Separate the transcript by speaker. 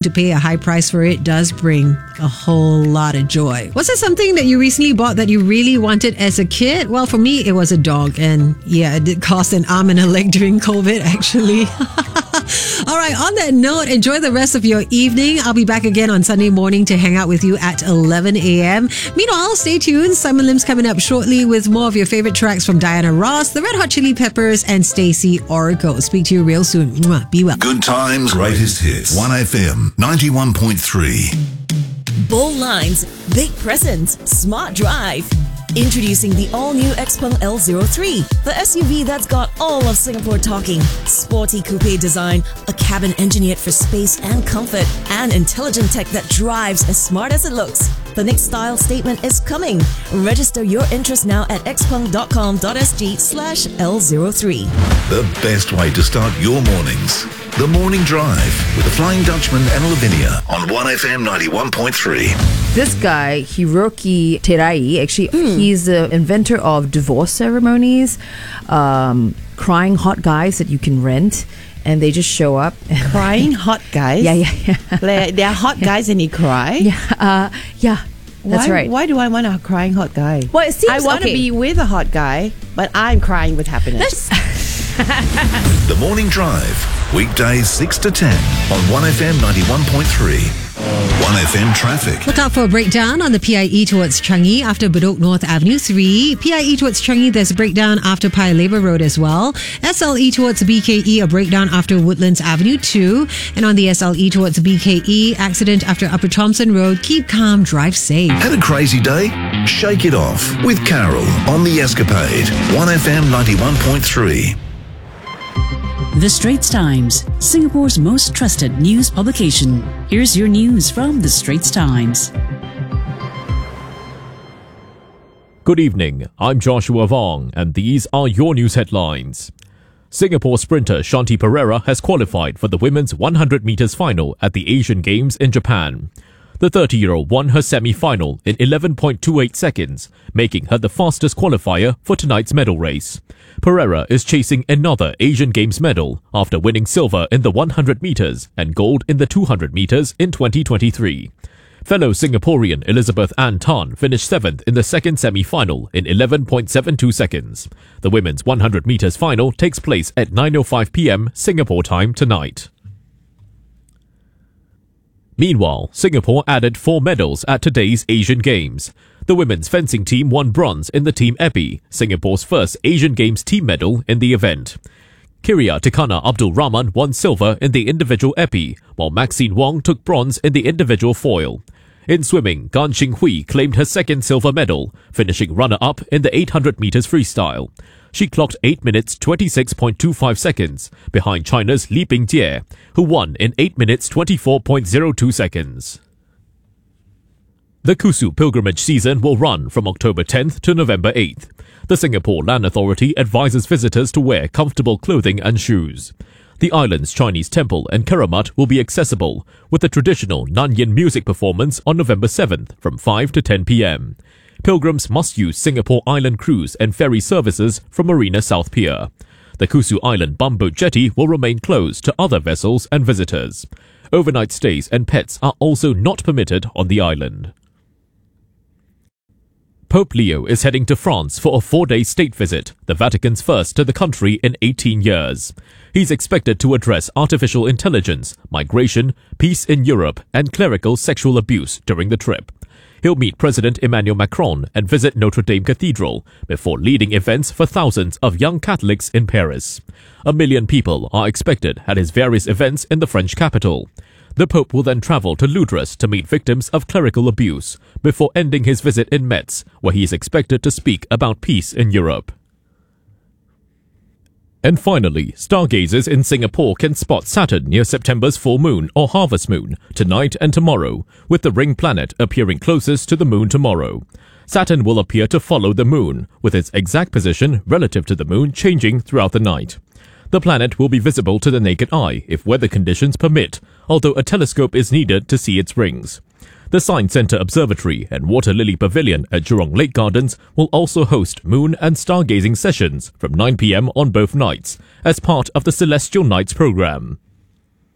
Speaker 1: to pay a high price for it does bring a whole lot of joy. Was there something that you recently bought that you really wanted as a kid? Well, for me, it was a dog. And yeah, it did cost an arm and a leg during COVID, actually. All right, on that note, enjoy the rest of your evening. I'll be back again on Sunday morning to hang out with you at 11 a.m. Meanwhile, stay tuned. Simon Lim's coming up shortly with more of your favorite tracks from Diana Ross, the Red Hot Chili Peppers, and Stacey Oracle. Speak to you real soon. Mwah. Be well.
Speaker 2: Good times, greatest hits. 1FM 91.3.
Speaker 3: Bold lines, big presence, smart drive. Introducing the all-new Xpeng L03, the SUV that's got all of Singapore talking. Sporty coupe design, a cabin engineered for space and comfort, and intelligent tech that drives as smart as it looks. The next style statement is coming. Register your interest now at xpeng.com.sg/L03.
Speaker 2: The best way to start your mornings. The Morning Drive with the Flying Dutchman and Lavinia on 1FM 91.3.
Speaker 4: This guy, Hiroki Terai, actually, he's the inventor of divorce ceremonies, crying hot guys that you can rent, and they just show up.
Speaker 5: Crying hot guys?
Speaker 4: Yeah.
Speaker 5: Like, they're hot guys and they cry?
Speaker 4: Yeah. That's right.
Speaker 5: Why do I want a crying hot guy?
Speaker 4: Well, it seems
Speaker 5: I want to be with a hot guy, but I'm crying with happiness.
Speaker 2: The Morning Drive, weekdays 6 to 10 on 1FM 91.3. 1FM traffic.
Speaker 1: Look out for a breakdown on the PIE towards Changi after Bedok North Avenue 3. PIE towards Changi, there's a breakdown after Paya Lebar Road as well. SLE towards BKE, a breakdown after Woodlands Avenue 2. And on the SLE towards BKE, accident after Upper Thompson Road. Keep calm, drive safe.
Speaker 2: Had a crazy day? Shake it off with Carol on The Escapade. 1FM 91.3.
Speaker 6: The Straits Times, Singapore's most trusted news publication. Here's your news from The Straits Times.
Speaker 7: Good evening, I'm Joshua Vong, and these are your news headlines. Singapore sprinter Shanti Pereira has qualified for the women's 100 metres final at the Asian Games in Japan. The 30-year-old won her semi-final in 11.28 seconds, making her the fastest qualifier for tonight's medal race. Pereira is chasing another Asian Games medal after winning silver in the 100 metres and gold in the 200 metres in 2023. Fellow Singaporean Elizabeth Ann Tan finished 7th in the second semi-final in 11.72 seconds. The women's 100 metres final takes place at 9:05 p.m. Singapore time tonight. Meanwhile, Singapore added 4 medals at today's Asian Games. The women's fencing team won bronze in the Team Epi, Singapore's first Asian Games team medal in the event. Kiria Tikana Abdul Rahman won silver in the individual Epi, while Maxine Wong took bronze in the individual foil. In swimming, Gan Xinghui claimed her second silver medal, finishing runner-up in the 800 metres freestyle. She clocked 8 minutes 26.25 seconds, behind China's Li Bingjie, who won in 8 minutes 24.02 seconds. The Kusu pilgrimage season will run from October 10th to November 8th. The Singapore Land Authority advises visitors to wear comfortable clothing and shoes. The island's Chinese temple and Keramat will be accessible, with a traditional Nanyin music performance on November 7th from 5 to 10 p.m. Pilgrims must use Singapore Island cruise and ferry services from Marina South Pier. The Kusu Island bumboat jetty will remain closed to other vessels and visitors. Overnight stays and pets are also not permitted on the island. Pope Leo is heading to France for a 4-day state visit, the Vatican's first to the country in 18 years. He's expected to address artificial intelligence, migration, peace in Europe, and clerical sexual abuse during the trip. He'll meet President Emmanuel Macron and visit Notre Dame Cathedral before leading events for thousands of young Catholics in Paris. 1 million people are expected at his various events in the French capital. The Pope will then travel to Lourdes to meet victims of clerical abuse, before ending his visit in Metz, where he is expected to speak about peace in Europe. And finally, stargazers in Singapore can spot Saturn near September's full moon or harvest moon tonight and tomorrow, with the ring planet appearing closest to the moon tomorrow. Saturn will appear to follow the moon, with its exact position relative to the moon changing throughout the night. The planet will be visible to the naked eye if weather conditions permit, although a telescope is needed to see its rings. The Science Centre Observatory and Water Lily Pavilion at Jurong Lake Gardens will also host moon and stargazing sessions from 9 p.m. on both nights as part of the Celestial Nights program.